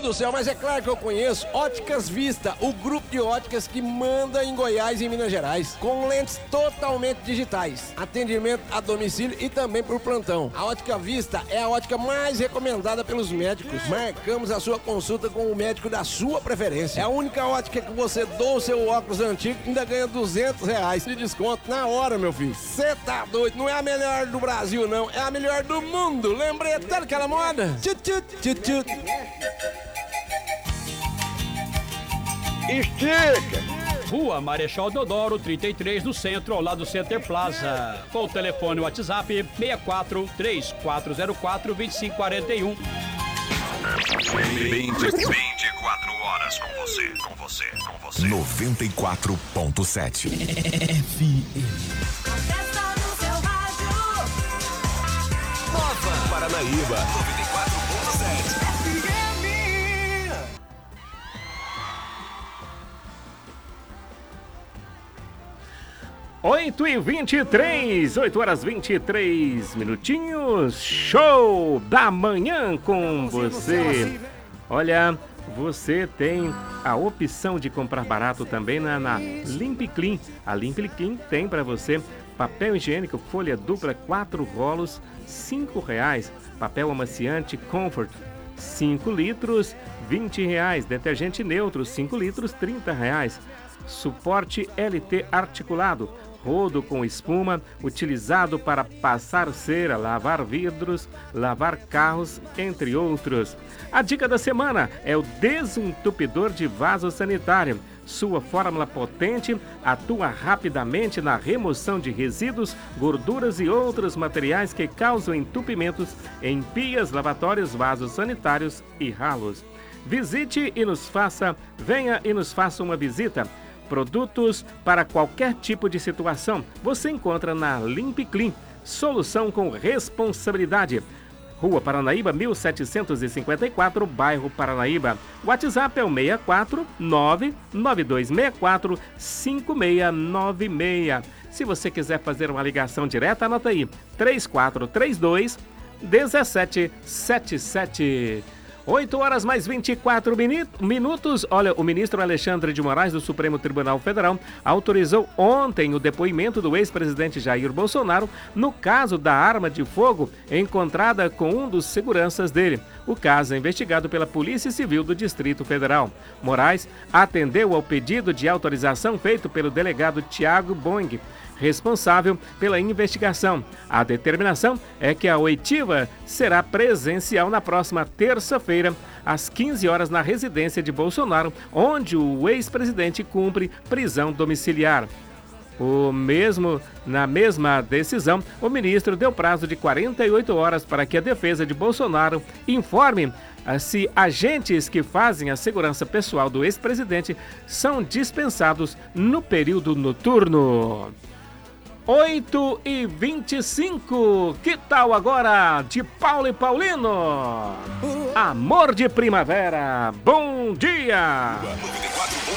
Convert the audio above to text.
do céu, mas é claro que eu conheço Óticas Vista, o grupo de óticas que manda em Goiás e em Minas Gerais, com lentes totalmente digitais, atendimento a domicílio e também por plantão. A Ótica Vista é a ótica mais recomendada pelos médicos. Marcamos a sua consulta com o médico da sua preferência. É a única ótica que você doa o seu óculos antigo e ainda ganha R$200 de desconto na hora, meu filho. Você tá doido? Não é a melhor do Brasil, não. É a melhor do mundo. Lembrei até daquela moda. Tchut, tchut, tchut, tchut. Estica! Rua Marechal Deodoro, 33, no centro, ao lado do Center Plaza. Com o telefone WhatsApp 64 3404 2541. 24 horas com você. 94.7 FM. Nova Paranaíba 94.7 FM. 8h23, 8 horas 23 minutinhos, show da manhã com você. Olha, você tem a opção de comprar barato também na Limp Clean. A Limp Clean tem para você papel higiênico, folha dupla, 4 rolos, R$5. Papel amaciante Comfort, 5 litros, R$20. Detergente neutro, 5 litros, R$30. Suporte LT articulado, rodo com espuma, utilizado para passar cera, lavar vidros, lavar carros, entre outros. A dica da semana é o desentupidor de vaso sanitário. Sua fórmula potente atua rapidamente na remoção de resíduos, gorduras e outros materiais que causam entupimentos em pias, lavatórios, vasos sanitários e ralos. Venha e nos faça uma visita. Produtos para qualquer tipo de situação você encontra na Limp Clean. Solução com responsabilidade. Rua Paranaíba, 1754, bairro Paranaíba. WhatsApp é o 64 99264 5696. Se você quiser fazer uma ligação direta, anota aí: 3432 1777. 8 horas mais 24 minutos. Olha, o ministro Alexandre de Moraes do Supremo Tribunal Federal autorizou ontem o depoimento do ex-presidente Jair Bolsonaro no caso da arma de fogo encontrada com um dos seguranças dele. O caso é investigado pela Polícia Civil do Distrito Federal. Moraes atendeu ao pedido de autorização feito pelo delegado Tiago Boing, responsável pela investigação. A determinação é que a oitiva será presencial na próxima terça-feira, às 15 horas, na residência de Bolsonaro, onde o ex-presidente cumpre prisão domiciliar. Na mesma decisão, o ministro deu prazo de 48 horas para que a defesa de Bolsonaro informe se agentes que fazem a segurança pessoal do ex-presidente são dispensados no período noturno. 8h25, que tal agora de Paulo e Paulino? Amor de Primavera, bom dia!